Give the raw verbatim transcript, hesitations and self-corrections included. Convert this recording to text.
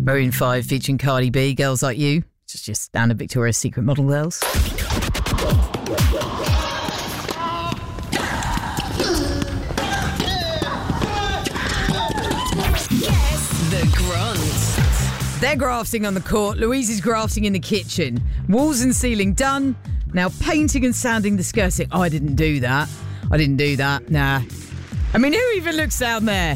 Maroon five featuring Cardi B, Girls Like You. Just your standard Victoria's Secret model girls. The Grunt. They're grafting on the court. Louise is grafting in the kitchen. Walls and ceiling done. Now painting and sanding the skirting. Oh, I didn't do that. I didn't do that. Nah. I mean, who even looks down there?